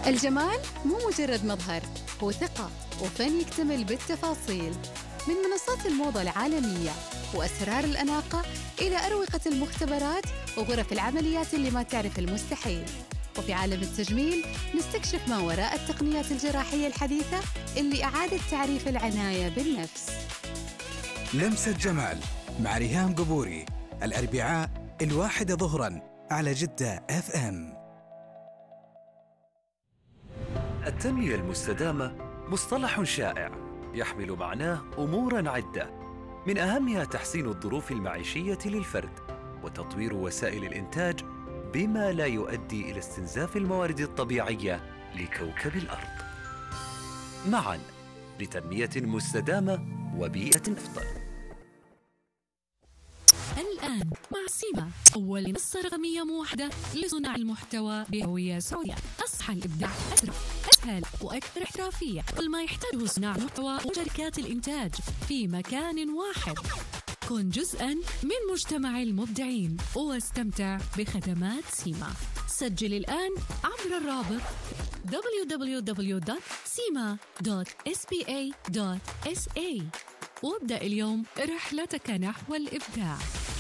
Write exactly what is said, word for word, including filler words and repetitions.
الجمال مو مجرد مظهر، هو ثقة وفن يكتمل بالتفاصيل. من منصات الموضة العالمية وأسرار الأناقة إلى أروقة المختبرات وغرف العمليات اللي ما تعرف المستحيل. وفي عالم التجميل نستكشف ما وراء التقنيات الجراحية الحديثة اللي أعادت تعريف العناية بالنفس. لمسة جمال مع ريهام قبوري، الأربعاء الواحدة ظهراً على جدة اف ام. التنمية المستدامة مصطلح شائع يحمل معناه أموراً عدة، من أهمها تحسين الظروف المعيشية للفرد وتطوير وسائل الإنتاج بما لا يؤدي إلى استنزاف الموارد الطبيعية لكوكب الأرض، معاً لتنمية مستدامة وبيئة أفضل. الآن مع سيما، أول منصة رقمية موحدة لصناع المحتوى بهوية سعودية. أصحى الإبداع أسرع، أسهل وأكثر احترافية. كل ما يحتاجه صناع المحتوى وشركات الإنتاج في مكان واحد. كن جزءاً من مجتمع المبدعين واستمتع بخدمات سيما. سجل الآن عبر الرابط دبليو دبليو دبليو دوت سيما دوت إس بي إيه دوت إس إيه وابدأ اليوم رحلتك نحو الإبداع.